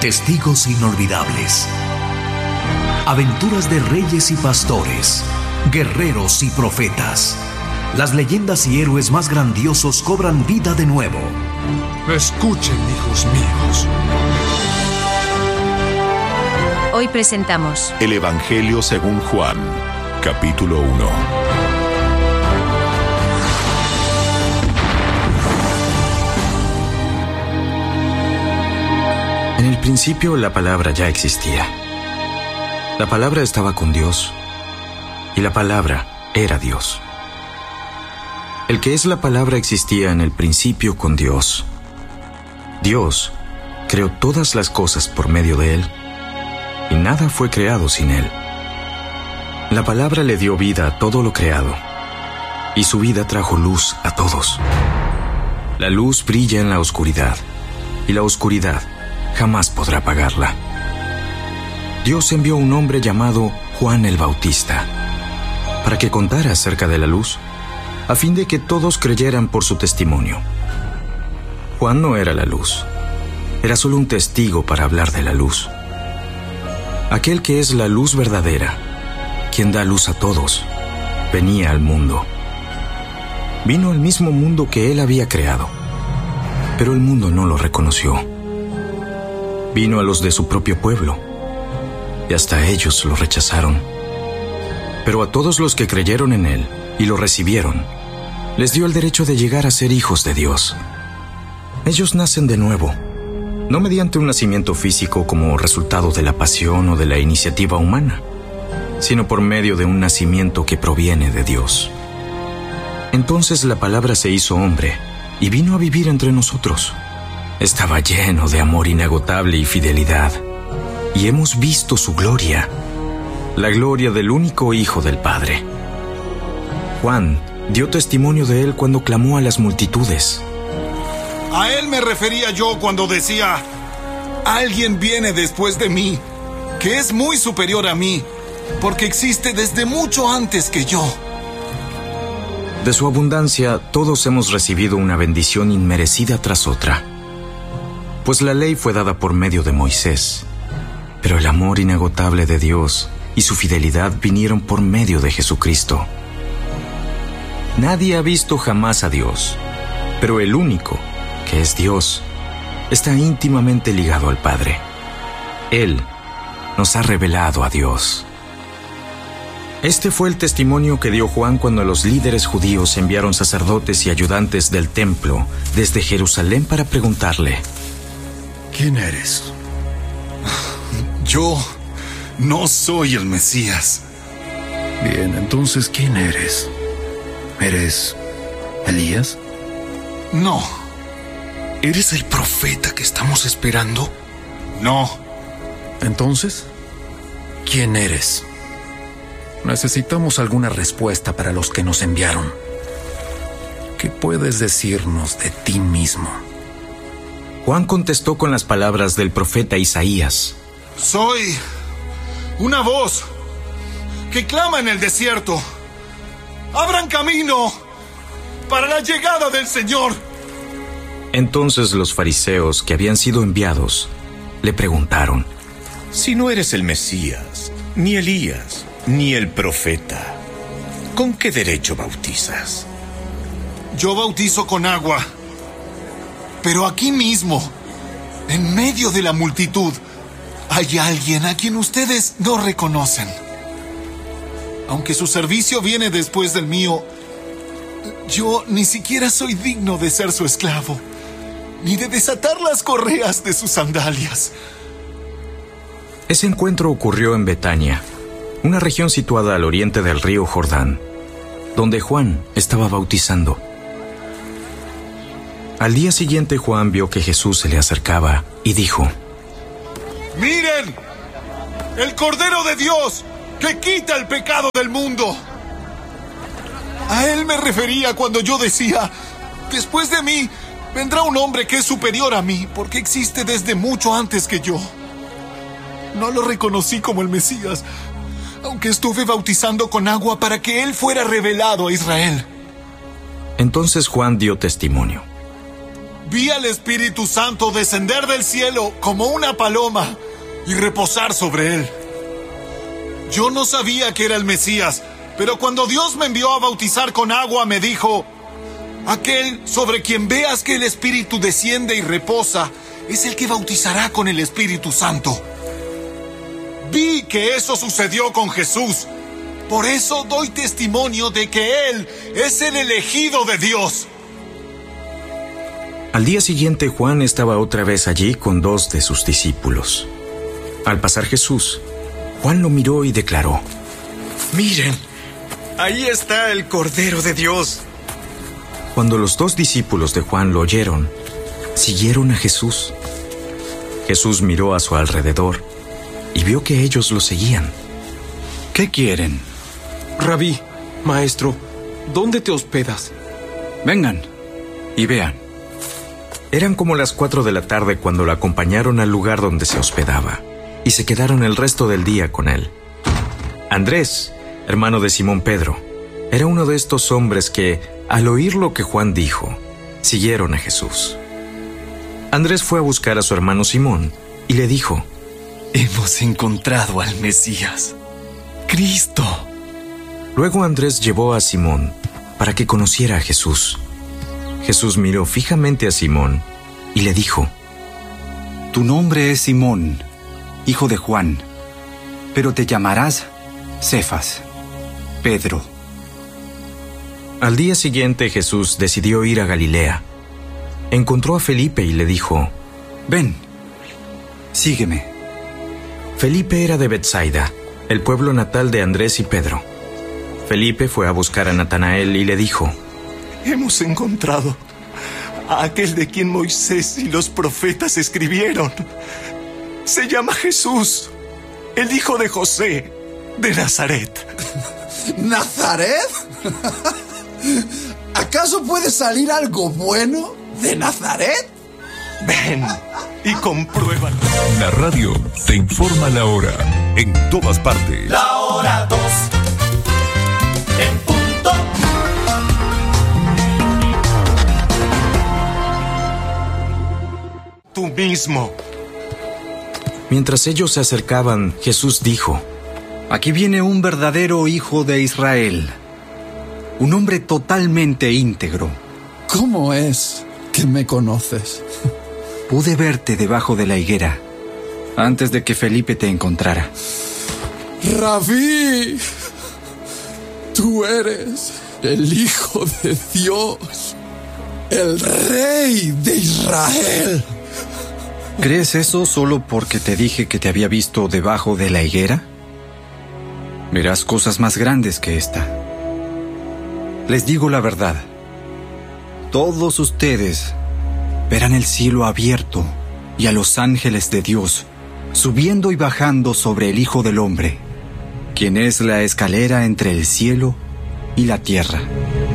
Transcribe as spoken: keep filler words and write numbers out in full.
Testigos inolvidables. Aventuras de reyes y pastores, guerreros y profetas. Las leyendas y héroes más grandiosos cobran vida de nuevo. Escuchen, hijos míos. Hoy presentamos El Evangelio según Juan, capítulo uno. En el principio la palabra ya existía. La palabra estaba con Dios, y la palabra era Dios. El que es la palabra existía en el principio con Dios. Dios creó todas las cosas por medio de Él, y nada fue creado sin Él. La palabra le dio vida a todo lo creado, y su vida trajo luz a todos. La luz brilla en la oscuridad, y la oscuridad jamás podrá apagarla. Dios envió un hombre llamado Juan el Bautista, para que contara acerca de la luz, a fin de que todos creyeran por su testimonio. Juan no era la luz, era solo un testigo para hablar de la luz. Aquel que es la luz verdadera, quien da luz a todos, venía al mundo. Vino al mismo mundo que él había creado, pero el mundo no lo reconoció. Vino a los de su propio pueblo, y hasta ellos lo rechazaron. Pero a todos los que creyeron en él y lo recibieron, les dio el derecho de llegar a ser hijos de Dios. Ellos nacen de nuevo, no mediante un nacimiento físico como resultado de la pasión o de la iniciativa humana, sino por medio de un nacimiento que proviene de Dios. Entonces la palabra se hizo hombre y vino a vivir entre nosotros. Estaba lleno de amor inagotable y fidelidad, y hemos visto su gloria, la gloria del único Hijo del Padre. Juan dio testimonio de él cuando clamó a las multitudes. A él me refería yo cuando decía: alguien viene después de mí, que es muy superior a mí, porque existe desde mucho antes que yo. De su abundancia, todos hemos recibido una bendición inmerecida tras otra. Pues la ley fue dada por medio de Moisés, pero el amor inagotable de Dios y su fidelidad vinieron por medio de Jesucristo. Nadie ha visto jamás a Dios, pero el único, que es Dios, está íntimamente ligado al Padre. Él nos ha revelado a Dios. Este fue el testimonio que dio Juan cuando los líderes judíos enviaron sacerdotes y ayudantes del templo desde Jerusalén para preguntarle: ¿Quién eres? Yo no soy el Mesías. Bien, entonces, ¿quién eres? ¿Eres Elías? No. ¿Eres el profeta que estamos esperando? No. Entonces, ¿quién eres? Necesitamos alguna respuesta para los que nos enviaron. ¿Qué puedes decirnos de ti mismo? Juan contestó con las palabras del profeta Isaías: Soy una voz que clama en el desierto: ¡abran camino para la llegada del Señor! Entonces los fariseos que habían sido enviados le preguntaron: Si no eres el Mesías, ni Elías, ni el profeta, ¿con qué derecho bautizas? Yo bautizo con agua, pero aquí mismo, en medio de la multitud, hay alguien a quien ustedes no reconocen. Aunque su servicio viene después del mío, yo ni siquiera soy digno de ser su esclavo, ni de desatar las correas de sus sandalias. Ese encuentro ocurrió en Betania, una región situada al oriente del río Jordán, donde Juan estaba bautizando. Al día siguiente Juan vio que Jesús se le acercaba y dijo: ¡Miren! ¡El Cordero de Dios que quita el pecado del mundo! A él me refería cuando yo decía: después de mí vendrá un hombre que es superior a mí, porque existe desde mucho antes que yo. No lo reconocí como el Mesías, aunque estuve bautizando con agua para que él fuera revelado a Israel. Entonces Juan dio testimonio: vi al Espíritu Santo descender del cielo como una paloma y reposar sobre él. Yo no sabía que era el Mesías, pero cuando Dios me envió a bautizar con agua, me dijo: aquel sobre quien veas que el Espíritu desciende y reposa es el que bautizará con el Espíritu Santo. Vi que eso sucedió con Jesús. Por eso doy testimonio de que Él es el elegido de Dios. Al día siguiente, Juan estaba otra vez allí con dos de sus discípulos. Al pasar Jesús, Juan lo miró y declaró: Miren, ahí está el Cordero de Dios. Cuando los dos discípulos de Juan lo oyeron, siguieron a Jesús. Jesús miró a su alrededor y vio que ellos lo seguían. ¿Qué quieren? Rabí, maestro, ¿dónde te hospedas? Vengan y vean. Eran como las cuatro de la tarde cuando lo acompañaron al lugar donde se hospedaba y se quedaron el resto del día con él. Andrés, hermano de Simón Pedro, era uno de estos hombres que, al oír lo que Juan dijo, siguieron a Jesús. Andrés fue a buscar a su hermano Simón y le dijo: Hemos encontrado al Mesías, Cristo. Luego Andrés llevó a Simón para que conociera a Jesús. Jesús miró fijamente a Simón y le dijo: Tu nombre es Simón, hijo de Juan, pero te llamarás Cefas, Pedro. Al día siguiente Jesús decidió ir a Galilea. Encontró a Felipe y le dijo: Ven, sígueme. Felipe era de Betsaida, el pueblo natal de Andrés y Pedro. Felipe fue a buscar a Natanael y le dijo: Hemos encontrado a aquel de quien Moisés y los profetas escribieron. Se llama Jesús, el hijo de José, de Nazaret. ¿Nazaret? ¿Acaso puede salir algo bueno de Nazaret? Ven y compruébalo. La radio te informa la hora en todas partes. La hora dos. En punto. Tú mismo. Mientras ellos se acercaban, Jesús dijo: Aquí viene un verdadero hijo de Israel, un hombre totalmente íntegro. ¿Cómo es que me conoces? Pude verte debajo de la higuera antes de que Felipe te encontrara. Rabí, tú eres el Hijo de Dios, el Rey de Israel. ¿Crees eso solo porque te dije que te había visto debajo de la higuera? Verás cosas más grandes que esta. Les digo la verdad. Todos ustedes verán el cielo abierto y a los ángeles de Dios subiendo y bajando sobre el Hijo del Hombre, quien es la escalera entre el cielo y la tierra.